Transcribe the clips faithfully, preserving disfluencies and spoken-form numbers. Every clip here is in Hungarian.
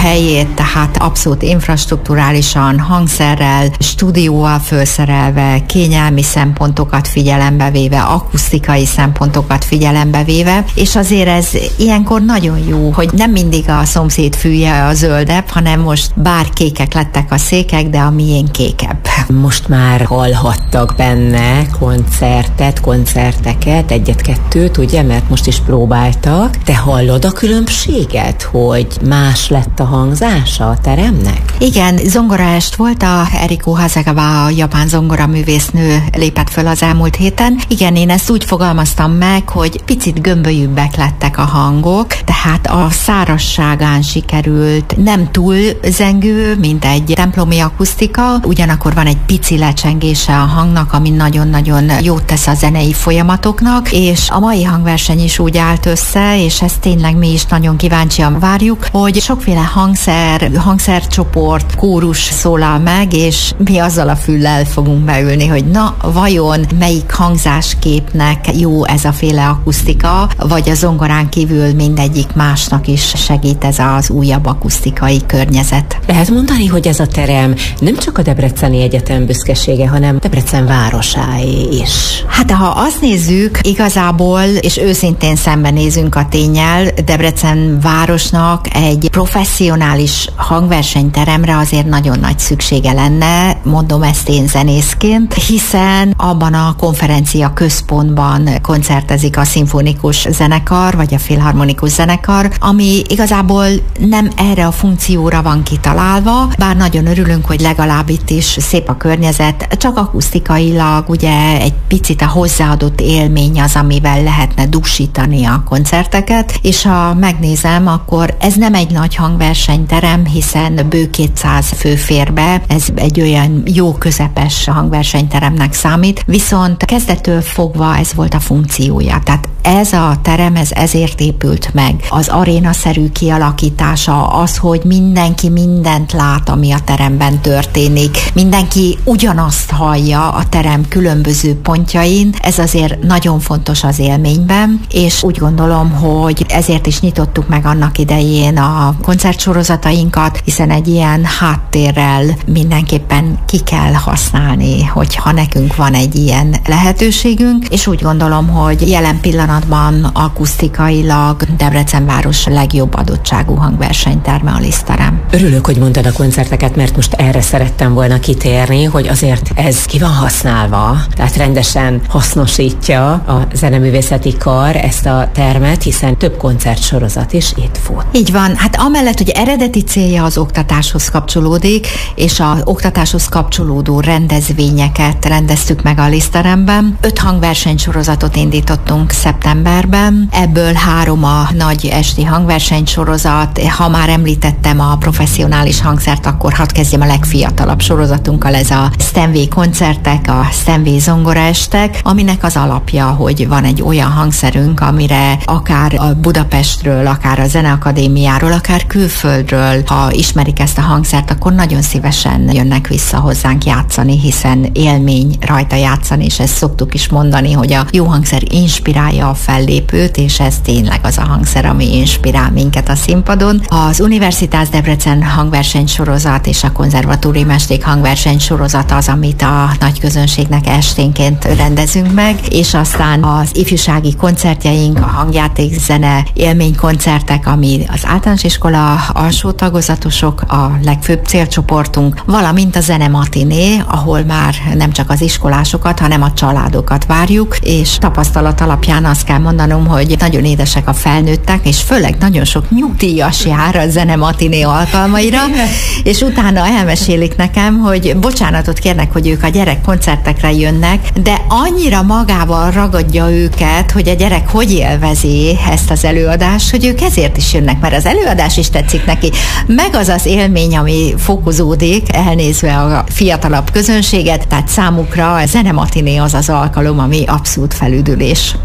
helyét, tehát abszolút infrastrukturálisan, hangszerrel, stúdióval felszerelve, kényelmi szempontokat figyelembe véve, akusztikai szempontokat figyelembe véve, és azért ez ilyenkor nagyon jó, hogy nem mindig a szomszéd fülje a zöldebb, hanem most bár kékek lettek a székek, de a miénk kékebb. Most már hallhattak benne koncertet, koncerteket, egyet-kettőt, ugye, mert most is próbáltak. Te hallod a különbséget, hogy más lett a hangzása a teremnek? Igen, zongoraest volt, a Eriko Hasegawa, a japán zongoraművésznő lépett föl az elmúlt héten. Igen, én ezt úgy fogalmaztam meg, hogy picit gömbölyűbbek lettek a hangok, tehát a szárazságán sikerült, nem túl zengő, mint egy templomi akusztika, ugyanakkor van egy pici lecsengése a hangnak, ami nagyon-nagyon jót tesz a zenei folyamatoknak, és a mai hangverseny is úgy állt össze, és ezt tényleg mi is nagyon kíváncsian várjuk, hogy sokféle hangszer, hangszercsoport, kórus szólal meg, és mi azzal a füllel fogunk beülni, hogy na, vajon melyik hangzásképnek jó ez a féle akusztika, vagy a zongorán kívül mindegyik másnak is segít ez az újabb akusztikai környezet. Lehet mondani, hogy ez a terem nem csak a Debreceni Egyetem büszkesége, hanem Debrecen városáé is. Hát ha azt nézzük, igazából, és őszintén szembenézünk a ténnyel, Debrecen városnak egy professzionális hangversenyteremre azért nagyon nagy szüksége lenne, mondom ezt én zenészként, hiszen abban a konferencia központban koncertezik a szimfonikus zenekar, vagy a filharmonikus zenekar, ami igazából nem erre a funkcióra van kitalálva, bár nagyon örülünk, hogy legalább itt is szép a környezet, csak akusztikailag ugye egy picit a hozzáadott élmény az, amivel lehetne dúsítani a koncerteket, és ha megnézem, akkor ez nem egy nagy hangversenyterem, hiszen bő kétszáz fő fér be, ez egy olyan jó közepes hangversenyteremnek számít, viszont kezdettől fogva ez volt a funkciója, tehát ez a terem, ez ezért épült meg. Az arénaszerű kialakítása, az, hogy mindenki mindent lát, ami a teremben történik, mindenki ugyanazt hallja a terem különböző pontjain, ez azért nagyon fontos az élményben, és úgy gondolom, hogy ezért is nyitottuk meg annak idején a koncertsorozatainkat, hiszen egy ilyen háttérrel mindenképpen ki kell használni, hogyha nekünk van egy ilyen lehetőségünk, és úgy gondolom, hogy jelen pillanatban akusztikailag Debrecen város legjobb adottságú hangversenyterme a Liszterem. Örülök, hogy mondtad a koncerteket, mert most erre szerettem volna kitérni, hogy azért ez ki van használva, tehát rendesen hasznosítja a zeneművészeti kar ezt a termet, hiszen több koncertsorozat is itt fut. Így van, hát amellett, hogy eredeti célja az oktatáshoz kapcsolódik, és az oktatáshoz kapcsolódó rendezvényeket rendeztük meg a Liszteremben. Öt hangversenysorozatot indítottunk szeptemberben, ebből három a nagy esti hangversenysorozat. Ha már említettem a professzionális hangszert, akkor hadd kezdjem a legfiatalabb sorozatunkkal, ez a Stanway koncertek, a Stanway zongoraestek, aminek az alapja, hogy van egy olyan hangszerünk, amire akár a Budapestről, akár a Zeneakadémiáról, akár külföldről, ha ismerik ezt a hangszert, akkor nagyon szívesen jönnek vissza hozzánk játszani, hiszen élmény rajta játszani, és ezt szoktuk is mondani, hogy a jó hangszer inspirálja a fellépőt, és ez tényleg az a hangszer, ami inspirál minket a színpadon. Az Universitás Debrecen hangversenysorozat és a Konzervatórium esték hangversenysorozat az, amit a nagy közönségnek esténként rendezünk meg, és aztán az ifjúsági koncertjeink, a hangjátékszene élménykoncertek, ami az általános iskola alsó tagozatosok, a legfőbb célcsoportunk, valamint a zenematiné, ahol már nem csak az iskolásokat, hanem a családokat várjuk, és tapasztalat alapján azt kell mondanom, hogy nagyon édesek a felnőttek, és főleg nagyon sok nyugdíjas jár a zenematiné alkalmaira, és utána elmesélik nekem, hogy bocsánatot kérnek, hogy ők a gyerek koncertekre jönnek, de annyira magával ragadja őket, hogy a gyerek hogy élvezi ezt az előadást, hogy ők ezért is jönnek, mert az előadás is tetszik neki, meg az az élmény, ami fokozódik, elnézve a fiatalabb közönséget, tehát számukra a zenematiné az az alkalom, ami abszolút felüdülés. És hát az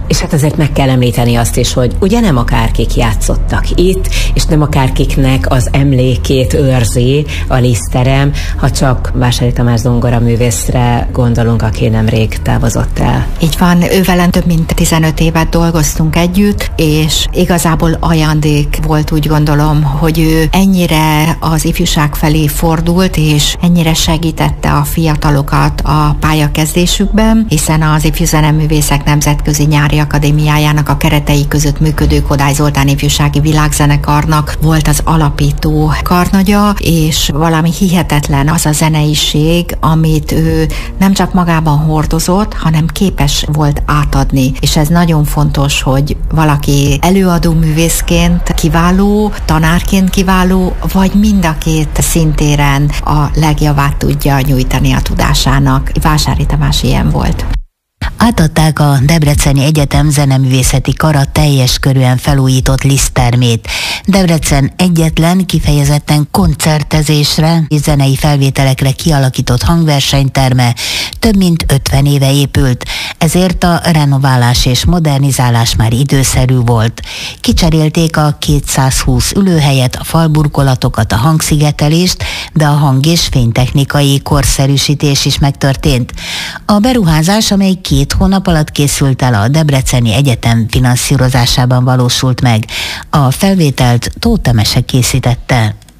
azért meg kell említeni azt is, hogy ugye nem akárkik játszottak itt, és nem akárkiknek az emlékét őrzi a Lisztterem, ha csak Vásári Tamás zongoraművészre gondolunk, aki nemrég távozott el. Így van, ővelen több mint tizenöt évet dolgoztunk együtt, és igazából ajándék volt, úgy gondolom, hogy ő ennyire az ifjúság felé fordult, és ennyire segítette a fiatalokat a pályakezdésükben, hiszen az Ifjú Zeneművészek Nemzetközi Nyári Akadémiájának a keretei között működő Kodály Zoltán Ifjúsági Világzenekarnak volt az alapító karnagya, és valami hihetetlen az a zeneiség, amit ő nem csak magában hordozott, hanem képes volt átadni. És ez nagyon fontos, hogy valaki előadó művészként kiváló, tanárként kiváló, vagy mind a két szintéren a legjavát tudja nyújtani a tudásának. Vásári Tamás ilyen volt. Átadták a Debreceni Egyetem zeneművészeti kara teljes körűen felújított Liszttermét. Debrecen egyetlen kifejezetten koncertezésre és zenei felvételekre kialakított hangversenyterme több mint ötven éve épült, ezért a renoválás és modernizálás már időszerű volt. Kicserélték a kétszázhúsz ülőhelyet, a falburkolatokat, a hangszigetelést, de a hang- és fénytechnikai korszerűsítés is megtörtént. A beruházás, amely két hónap alatt készült el, a Debreceni Egyetem finanszírozásában valósult meg. A felvételt Tóth Temese készítette.